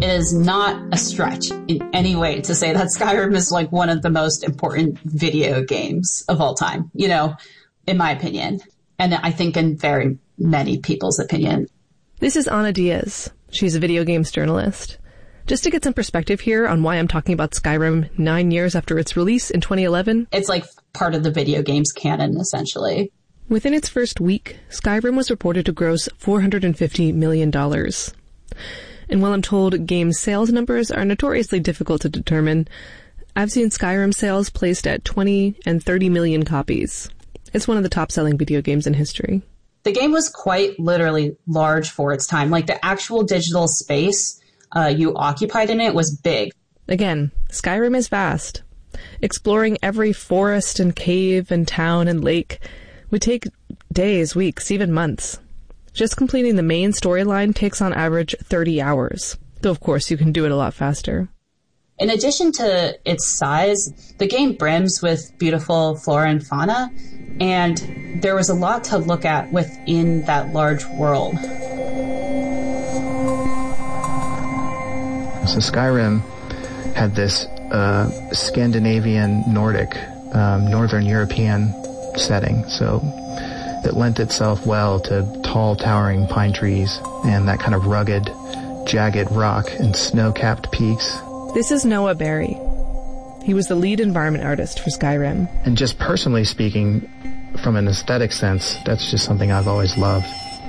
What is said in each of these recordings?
it is not a stretch in any way to say that Skyrim is like one of the most important video games of all time, you know, in my opinion. And I think in very many people's opinion. This is Ana Diaz. She's a video games journalist. Just to get some perspective here on why I'm talking about Skyrim 9 years after its release in 2011. It's like part of the video games canon, essentially. Within its first week, Skyrim was reported to gross $450 million. And while I'm told game sales numbers are notoriously difficult to determine, I've seen Skyrim sales placed at 20 and 30 million copies. It's one of the top-selling video games in history. The game was quite literally large for its time. Like, the actual digital space you occupied in it was big. Again, Skyrim is vast. Exploring every forest and cave and town and lake would take days, weeks, even months. Just completing the main storyline takes on average 30 hours, though of course you can do it a lot faster. In addition to its size, the game brims with beautiful flora and fauna, and there was a lot to look at within that large world. So Skyrim had this Scandinavian, Nordic, Northern European setting, so it lent itself well to tall, towering pine trees and that kind of rugged, jagged rock and snow-capped peaks. This is Noah Barry. He was the lead environment artist for Skyrim. And just personally speaking, from an aesthetic sense, that's just something I've always loved.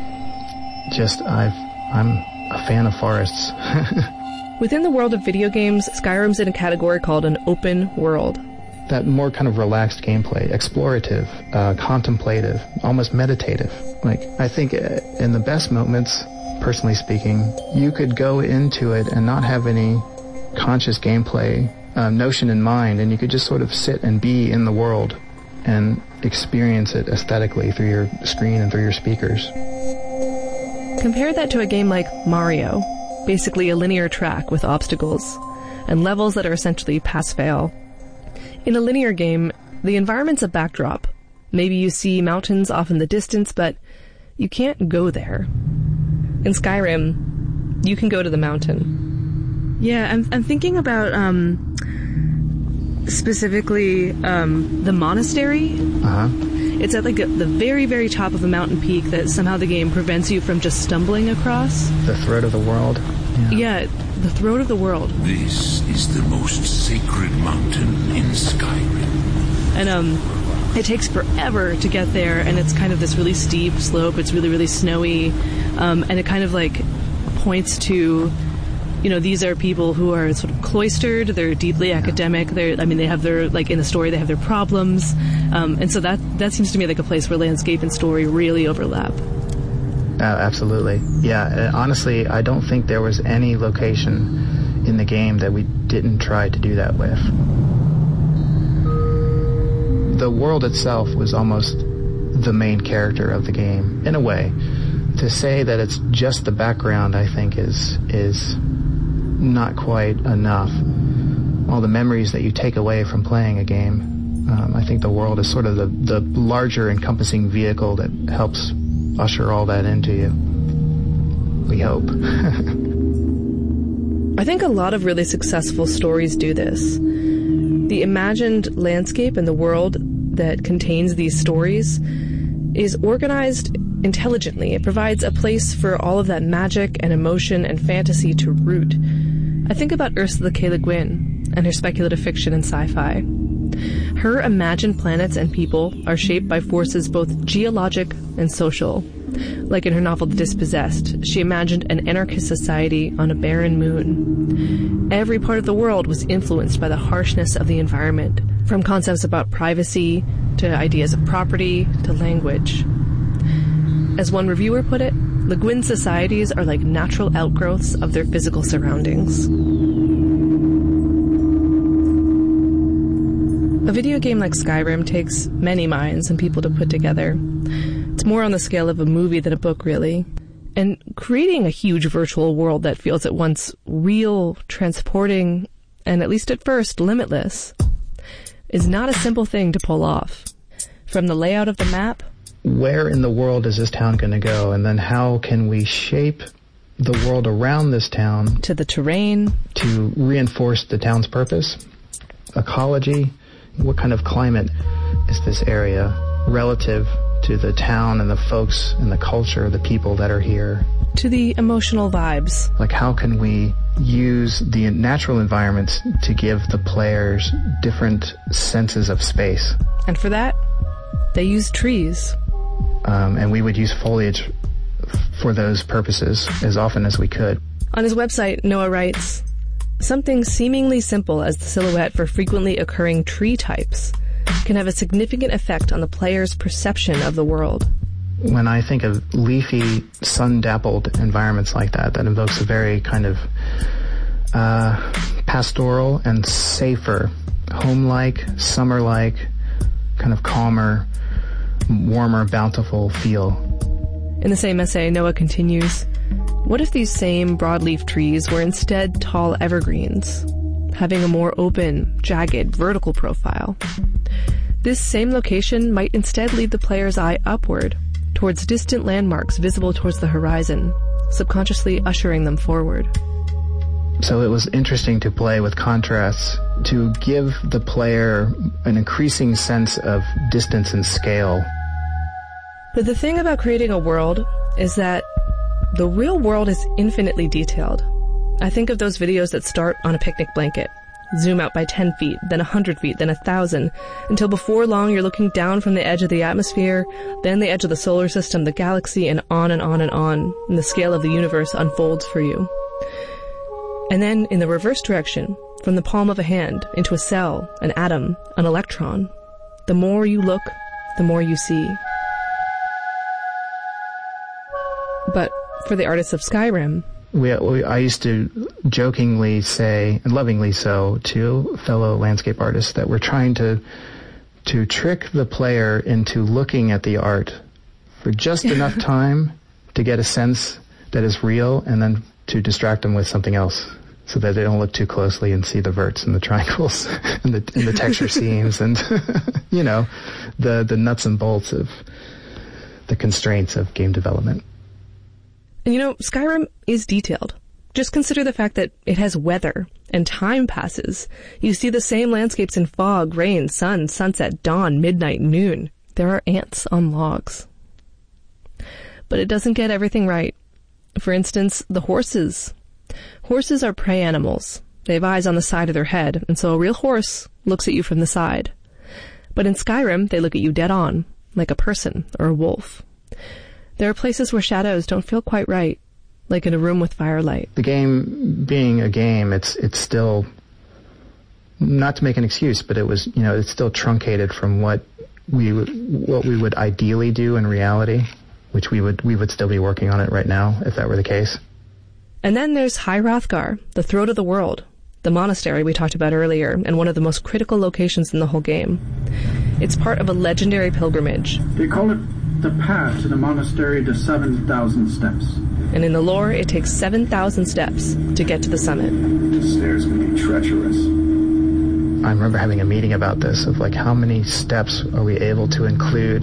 I'm a fan of forests. Within the world of video games, Skyrim's in a category called an open world. That more kind of relaxed gameplay, explorative, contemplative, almost meditative. Like, I think in the best moments, personally speaking, you could go into it and not have any conscious gameplay notion in mind, and you could just sort of sit and be in the world and experience it aesthetically through your screen and through your speakers. Compare that to a game like Mario, basically a linear track with obstacles and levels that are essentially pass-fail. In a linear game, the environment's a backdrop. Maybe you see mountains off in the distance, but you can't go there. In Skyrim, you can go to the mountain. Yeah, I'm thinking about specifically the monastery. Uh-huh. It's at like the very, very top of a mountain peak that somehow the game prevents you from just stumbling across. The throat of the world. Yeah, the throat of the world. This is the most sacred mountain in Skyrim. And it takes forever to get there, and it's kind of this really steep slope. It's really, really snowy, and it kind of like points to, you know, these are people who are sort of cloistered. They're deeply academic. They have their, like in the story, they have their problems, and so that seems to me like a place where landscape and story really overlap. Absolutely. Yeah, honestly, I don't think there was any location in the game that we didn't try to do that with. The world itself was almost the main character of the game, in a way. To say that it's just the background, I think, is not quite enough. All the memories that you take away from playing a game, I think the world is sort of the larger encompassing vehicle that helps usher all that into you. We hope. I think a lot of really successful stories do this. The imagined landscape and the world that contains these stories is organized intelligently. It provides a place for all of that magic and emotion and fantasy to root. I think about Ursula K. Le Guin and her speculative fiction and sci-fi. Her imagined planets and people are shaped by forces both geologic and social. Like in her novel The Dispossessed, she imagined an anarchist society on a barren moon. Every part of the world was influenced by the harshness of the environment, from concepts about privacy to ideas of property to language. As one reviewer put it, Le Guin's societies are like natural outgrowths of their physical surroundings. A video game like Skyrim takes many minds and people to put together. It's more on the scale of a movie than a book, really. And creating a huge virtual world that feels at once real, transporting, and at least at first, limitless, is not a simple thing to pull off. From the layout of the map... Where in the world is this town going to go? And then how can we shape the world around this town, to the terrain, to reinforce the town's purpose, ecology, what kind of climate is this area relative to the town and the folks and the culture, the people that are here. To the emotional vibes. Like, how can we use the natural environments to give the players different senses of space? And for that, they use trees. And we would use foliage for those purposes as often as we could. On his website, Noah writes, something seemingly simple as the silhouette for frequently occurring tree types can have a significant effect on the player's perception of the world. When I think of leafy, sun-dappled environments like that, that invokes a very kind of pastoral and safer, home-like, summer-like, kind of calmer, warmer, bountiful feel. In the same essay, Noah continues, what if these same broadleaf trees were instead tall evergreens, having a more open, jagged, vertical profile? This same location might instead lead the player's eye upward, towards distant landmarks visible towards the horizon, subconsciously ushering them forward. So it was interesting to play with contrasts, to give the player an increasing sense of distance and scale. But the thing about creating a world is that the real world is infinitely detailed. I think of those videos that start on a picnic blanket, zoom out by 10 feet, then 100 feet, then 1,000, until before long you're looking down from the edge of the atmosphere, then the edge of the solar system, the galaxy, and on and on and on, and the scale of the universe unfolds for you. And then, in the reverse direction, from the palm of a hand, into a cell, an atom, an electron, the more you look, the more you see. But for the artists of Skyrim, I used to jokingly say, and lovingly so, to fellow landscape artists that we're trying to trick the player into looking at the art for just enough time to get a sense that is real, and then to distract them with something else so that they don't look too closely and see the verts and the triangles and the texture seams and, the nuts and bolts of the constraints of game development. And Skyrim is detailed. Just consider the fact that it has weather, and time passes. You see the same landscapes in fog, rain, sun, sunset, dawn, midnight, noon. There are ants on logs. But it doesn't get everything right. For instance, the horses. Horses are prey animals. They have eyes on the side of their head, and so a real horse looks at you from the side. But in Skyrim, they look at you dead on, like a person or a wolf. There are places where shadows don't feel quite right, like in a room with firelight. The game being a game, it's still, not to make an excuse, but it was, it's still truncated from what we would ideally do in reality, which we would still be working on it right now if that were the case. And then there's High Hrothgar, the throat of the world, the monastery we talked about earlier, and one of the most critical locations in the whole game. It's part of a legendary pilgrimage. They call it the path to the monastery to 7,000 steps. And in the lore, it takes 7,000 steps to get to the summit. The stairs can be treacherous. I remember having a meeting about this, of how many steps are we able to include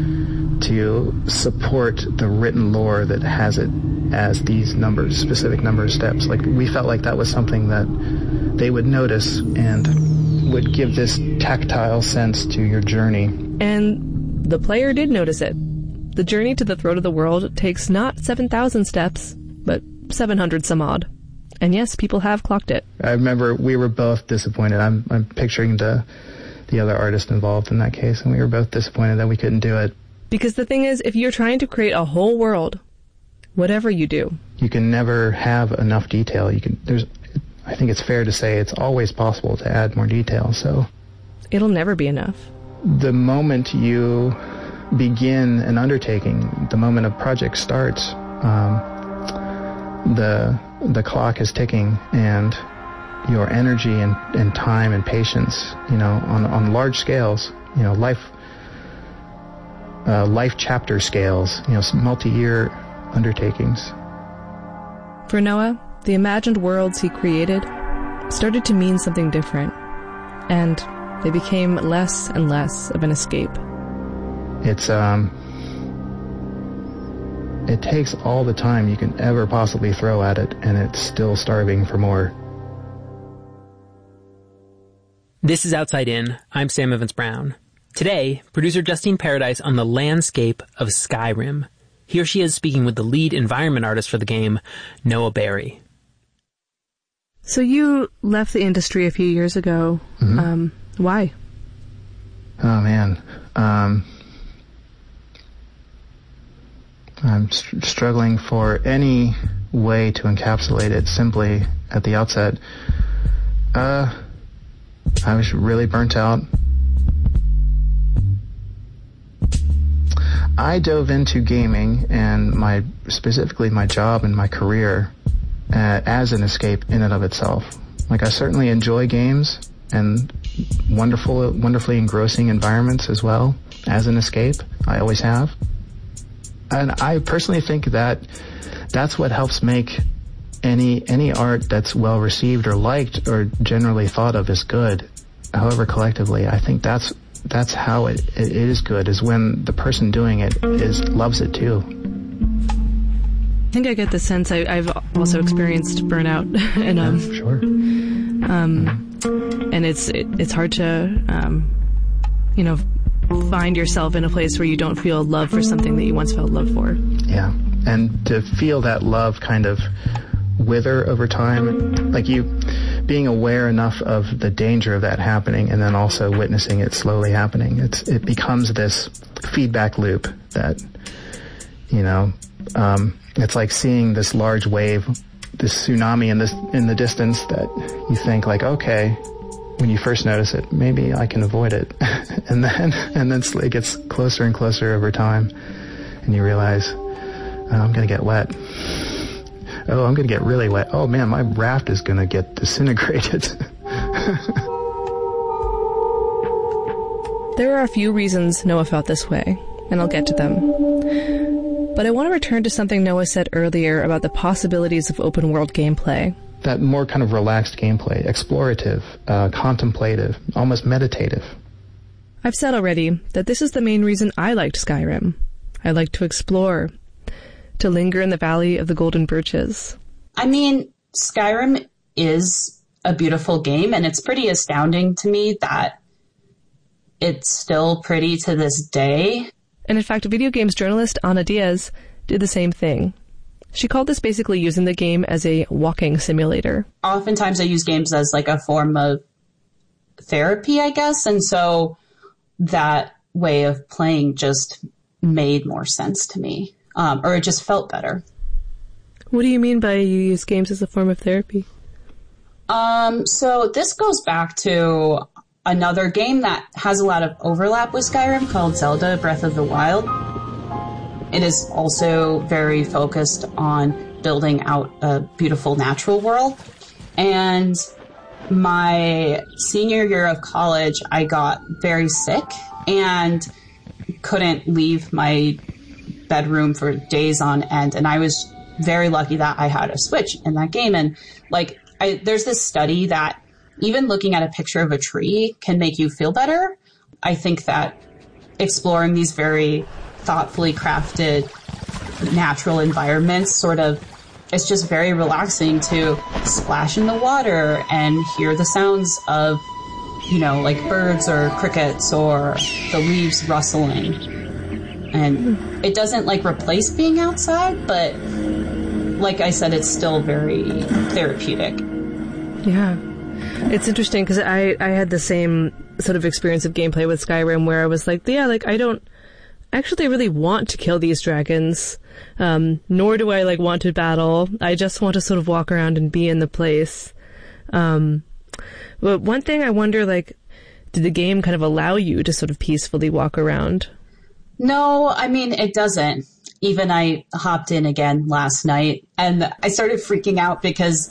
to support the written lore that has it as these numbers, specific number of steps. We felt like that was something that they would notice and would give this tactile sense to your journey. And the player did notice it. The journey to the throat of the world takes not 7,000 steps, but 700 some odd. And yes, people have clocked it. I remember we were both disappointed. I'm picturing the other artist involved in that case, and we were both disappointed that we couldn't do it. Because the thing is, if you're trying to create a whole world, whatever you do, you can never have enough detail. I think it's fair to say it's always possible to add more detail, so it'll never be enough. The moment you begin an undertaking, the moment a project starts, the clock is ticking, and your energy and time and patience, on large scales, life chapter scales, multi-year undertakings. For Noah, the imagined worlds he created started to mean something different, and they became less and less of an escape. It's it takes all the time you can ever possibly throw at it, and it's still starving for more. This is Outside In. I'm Sam Evans-Brown. Today, producer Justine Paradise on the landscape of Skyrim. Here she is speaking with the lead environment artist for the game, Noah Berry. So you left the industry a few years ago. Mm-hmm. Why? Oh, man. I'm struggling for any way to encapsulate it simply at the outset. I was really burnt out. I dove into gaming and specifically my job and my career as an escape in and of itself. Like, I certainly enjoy games and wonderfully engrossing environments as well as an escape. I always have. And I personally think that that's what helps make any art that's well received or liked or generally thought of as good, however collectively. I think that's how it is good, is when the person doing it loves it too. I think I get the sense I've also experienced burnout, and sure. And it's hard to find yourself in a place where you don't feel love for something that you once felt love for. Yeah, and to feel that love kind of wither over time, like you being aware enough of the danger of that happening and then also witnessing it slowly happening. It becomes this feedback loop that, it's like seeing this large wave, this tsunami in the distance that you think like, okay, when you first notice it, maybe I can avoid it. and then it gets closer and closer over time, and you realize, oh, I'm going to get wet. Oh, I'm going to get really wet. Oh man, my raft is going to get disintegrated. There are a few reasons Noah felt this way, and I'll get to them. But I want to return to something Noah said earlier about the possibilities of open world gameplay. That more kind of relaxed gameplay, explorative, contemplative, almost meditative. I've said already that this is the main reason I liked Skyrim. I like to explore, to linger in the Valley of the Golden Birches. I mean, Skyrim is a beautiful game, and it's pretty astounding to me that it's still pretty to this day. And in fact, video games journalist Ana Diaz did the same thing. She called this basically using the game as a walking simulator. Oftentimes I use games as like a form of therapy, I guess, and so that way of playing just made more sense to me. Or it just felt better. What do you mean by you use games as a form of therapy? So this goes back to another game that has a lot of overlap with Skyrim called Zelda Breath of the Wild. It is also very focused on building out a beautiful natural world. And my senior year of college, I got very sick and couldn't leave my bedroom for days on end. And I was very lucky that I had a Switch in that game. And there's this study that even looking at a picture of a tree can make you feel better. I think that exploring these very thoughtfully crafted natural environments it's just very relaxing to splash in the water and hear the sounds of, like birds or crickets or the leaves rustling. And it doesn't replace being outside, but like I said, it's still very therapeutic. Yeah. It's interesting because I had the same sort of experience of gameplay with Skyrim where I was like, I don't actually really want to kill these dragons, nor do I want to battle. I just want to sort of walk around and be in the place. But one thing I wonder, did the game kind of allow you to sort of peacefully walk around? No, I mean, it doesn't. Even I hopped in again last night and I started freaking out because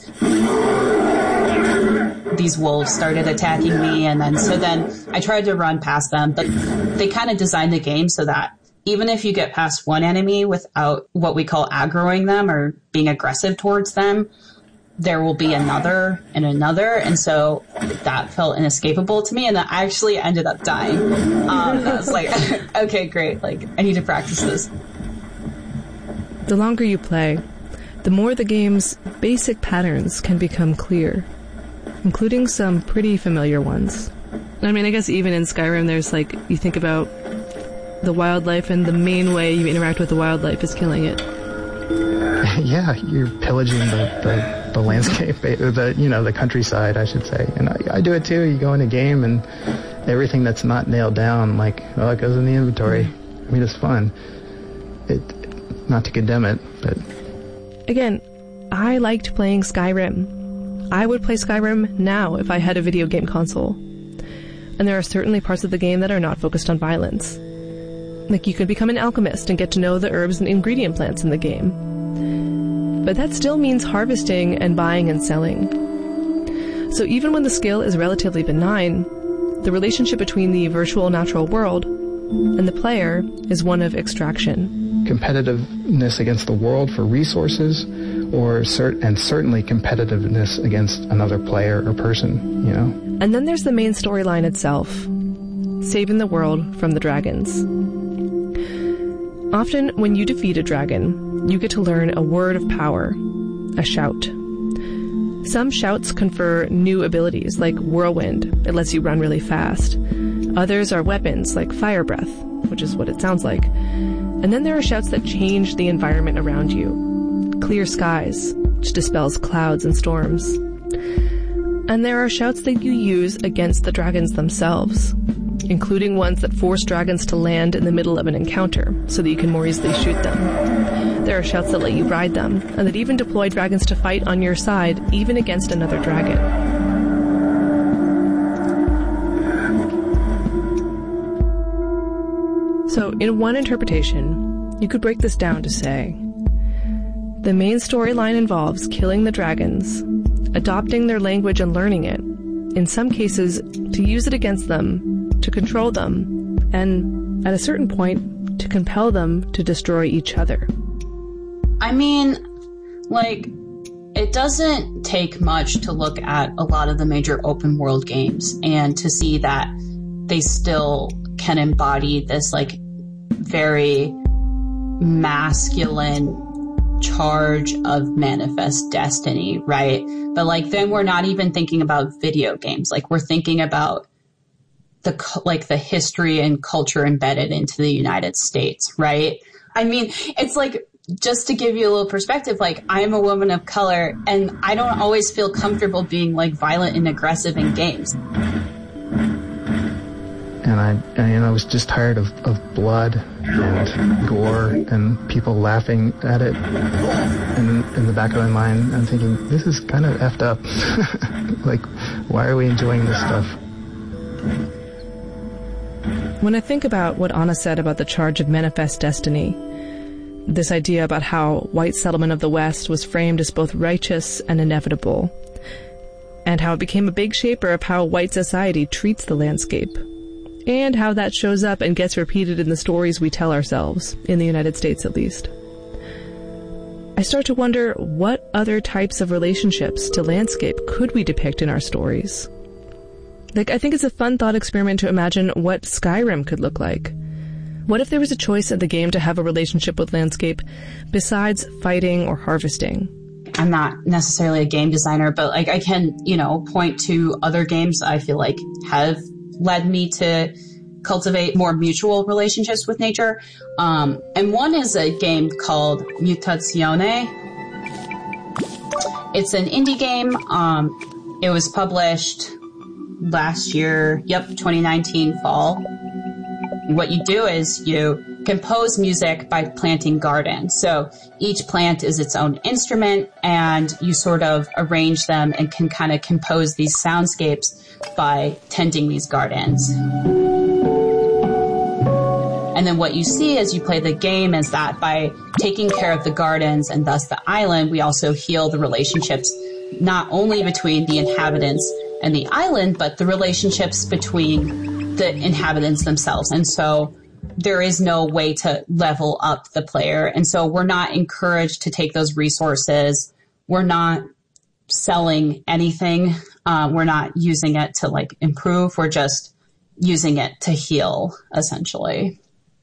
these wolves started attacking me. And then I tried to run past them, but they kind of designed the game so that even if you get past one enemy without what we call aggroing them or being aggressive towards them, there will be another and another. And so that felt inescapable to me. And I actually ended up dying. I was like, okay, great. I need to practice this. The longer you play, the more the game's basic patterns can become clear, including some pretty familiar ones. I mean, I guess even in Skyrim, there's like, you think about the wildlife, and the main way you interact with the wildlife is killing it. Yeah, you're pillaging the landscape, the countryside, I should say. And I do it too. You go in a game and everything that's not nailed down, it goes in the inventory. I mean, it's fun. Not to condemn it, but... Again, I liked playing Skyrim. I would play Skyrim now if I had a video game console. And there are certainly parts of the game that are not focused on violence. Like, you could become an alchemist and get to know the herbs and ingredient plants in the game. But that still means harvesting and buying and selling. So even when the skill is relatively benign, the relationship between the virtual natural world and the player is one of extraction. Competitiveness against the world for resources, and certainly competitiveness against another player or person, And then there's the main storyline itself, saving the world from the dragons. Often, when you defeat a dragon, you get to learn a word of power, a shout. Some shouts confer new abilities, like Whirlwind. It lets you run really fast. Others are weapons, like Fire Breath, which is what it sounds like. And then there are shouts that change the environment around you. Clear skies, which dispels clouds and storms. And there are shouts that you use against the dragons themselves, including ones that force dragons to land in the middle of an encounter so that you can more easily shoot them. There are shouts that let you ride them, and that even deploy dragons to fight on your side, even against another dragon. So, in one interpretation, you could break this down to say, the main storyline involves killing the dragons, adopting their language and learning it, in some cases to use it against them, to control them, and at a certain point, to compel them to destroy each other. I mean, it doesn't take much to look at a lot of the major open world games and to see that they still can embody this, very masculine charge of manifest destiny, right? But then we're not even thinking about video games. We're thinking about the history and culture embedded into the United States, right? I mean, it's just to give you a little perspective, I'm a woman of color and I don't always feel comfortable being violent and aggressive in games. And I was just tired of blood and gore and people laughing at it. And in the back of my mind, I'm thinking, this is kind of effed up. Why are we enjoying this stuff? When I think about what Anna said about the charge of manifest destiny, this idea about how white settlement of the West was framed as both righteous and inevitable, and how it became a big shaper of how white society treats the landscape, and how that shows up and gets repeated in the stories we tell ourselves, in the United States at least. I start to wonder what other types of relationships to landscape could we depict in our stories? I think it's a fun thought experiment to imagine what Skyrim could look like. What if there was a choice in the game to have a relationship with landscape besides fighting or harvesting? I'm not necessarily a game designer, but I can, point to other games I feel have led me to cultivate more mutual relationships with nature. And one is a game called Mutazione. It's an indie game. It was published last year, 2019 fall. What you do is you compose music by planting gardens. So each plant is its own instrument, and you sort of arrange them and can kind of compose these soundscapes by tending these gardens. And then what you see as you play the game is that by taking care of the gardens and thus the island, we also heal the relationships not only between the inhabitants and the island, but the relationships between the inhabitants themselves. And so there is no way to level up the player. And so we're not encouraged to take those resources. We're not selling anything. We're not using it to improve. We're just using it to heal, essentially.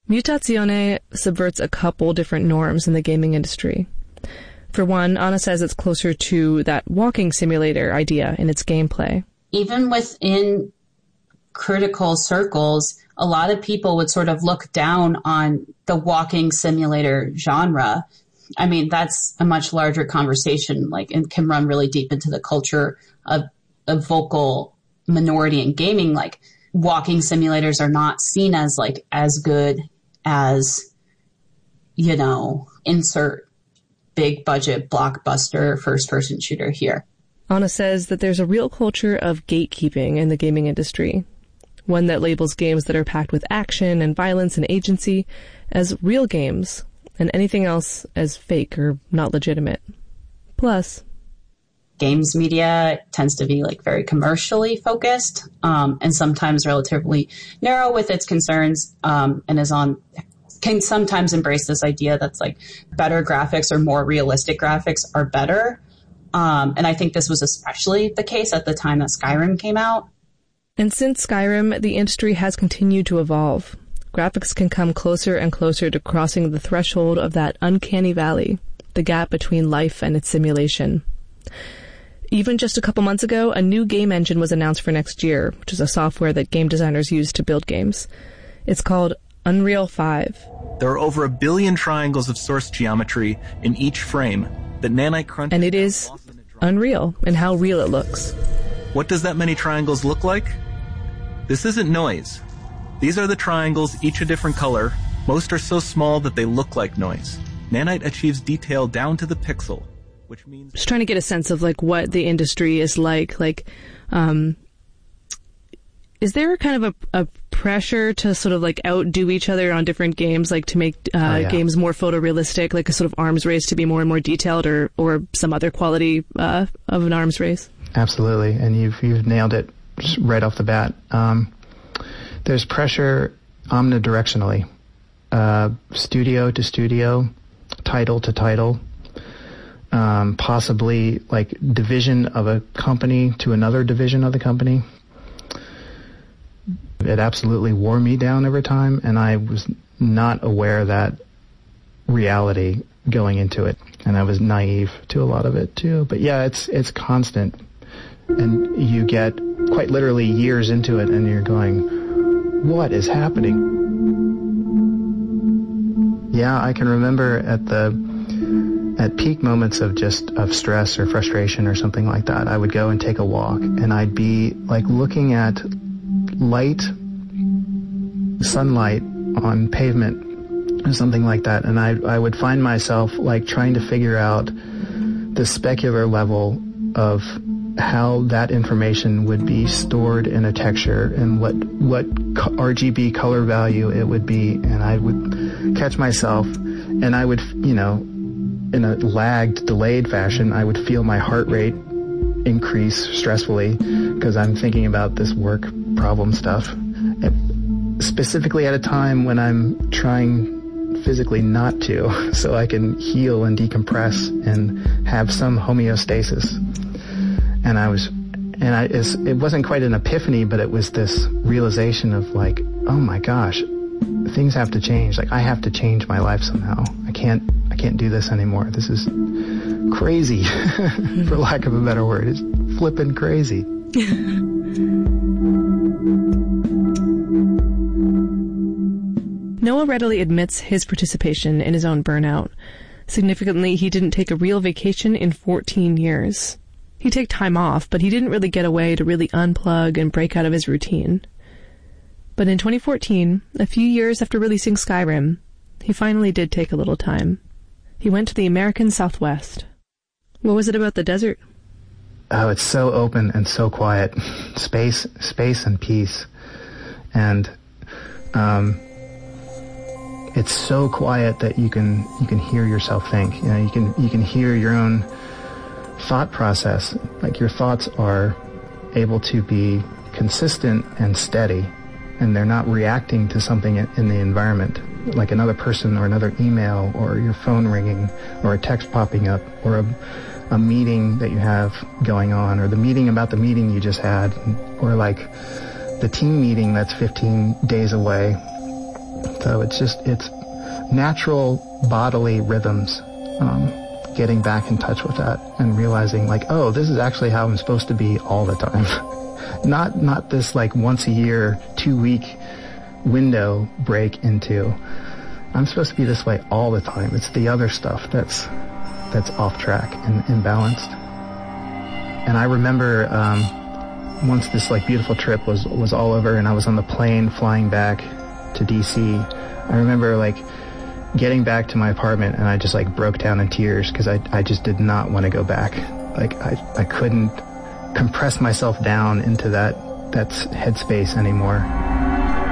Mutazione subverts a couple different norms in the gaming industry. For one, Anna says it's closer to that walking simulator idea in its gameplay. Even within critical circles, a lot of people would sort of look down on the walking simulator genre. I mean, that's a much larger conversation, like, and can run really deep into the culture of a vocal minority in gaming. Like, walking simulators are not seen as like as good as, you know, insert big budget blockbuster first person shooter here. Anna says that there's a real culture of gatekeeping in the gaming industry, one that labels games that are packed with action and violence and agency as real games, and anything else as fake or not legitimate. Plus, games media tends to be like very commercially focused, and sometimes relatively narrow with its concerns, and can sometimes embrace this idea that's like better graphics or more realistic graphics are better. And I think this was especially the case at the time that Skyrim came out. And since Skyrim, the industry has continued to evolve. Graphics can come closer and closer to crossing the threshold of that uncanny valley, the gap between life and its simulation. Even just a couple months ago, a new game engine was announced for next year, which is a software that game designers use to build games. It's called Unreal 5. There are over 1 billion triangles of source geometry in each frame that Nanite crunches. And it is unreal in how real it looks. What does that many triangles look like? This isn't noise. These are the triangles, each a different color. Most are so small that they look like noise. Nanite achieves detail down to the pixel, which means... Just trying to get a sense of like what the industry is like. Is there kind of a pressure to sort of like outdo each other on different games, like to make games more photorealistic, like a sort of arms race to be more and more detailed, or some other quality of an arms race? Absolutely, and you've nailed it right off the bat. There's pressure omnidirectionally, studio to studio, title to title, possibly like division of a company to another division of the company. It absolutely wore me down over time, and I was not aware of that reality going into it, and I was naive to a lot of it too. But yeah, it's constant, and you get quite literally years into it, and you're going, what is happening? Yeah, I can remember at peak moments of stress or frustration or something like that, I would go and take a walk, and I'd be like looking at sunlight on pavement or something like that, and I would find myself like trying to figure out the specular level of how that information would be stored in a texture and what RGB color value it would be, and I would catch myself, and I would, you know, in a lagged, delayed fashion, I would feel my heart rate increase stressfully because I'm thinking about this work problem stuff, specifically at a time when I'm trying physically not to, so I can heal and decompress and have some homeostasis. And it wasn't quite an epiphany, but it was this realization of like, oh my gosh, things have to change. Like, I have to change my life somehow. I can't do this anymore. This is crazy, for lack of a better word. It's flippin' crazy. Noah readily admits his participation in his own burnout. Significantly, he didn't take a real vacation in 14 years. He'd take time off, but he didn't really get away to really unplug and break out of his routine. But in 2014, a few years after releasing Skyrim, he finally did take a little time. He went to the American Southwest. What was it about the desert? Oh, it's so open and so quiet. Space and peace. And it's so quiet that you can hear yourself think. You know, you can hear your own thought process. Like, your thoughts are able to be consistent and steady, and they're not reacting to something in the environment, like another person or another email or your phone ringing or a text popping up or a meeting that you have going on, or the meeting about the meeting you just had, or like the team meeting that's 15 days away. So it's natural bodily rhythms, getting back in touch with that and realizing like, oh, this is actually how I'm supposed to be all the time. not this like once a year, 2-week window break into, I'm supposed to be this way all the time. It's the other stuff that's off track and imbalanced. And I remember, once this like beautiful trip was all over and I was on the plane flying back to DC, I remember like getting back to my apartment and I just like broke down in tears because I just did not want to go back. Like I couldn't compress myself down into that headspace anymore.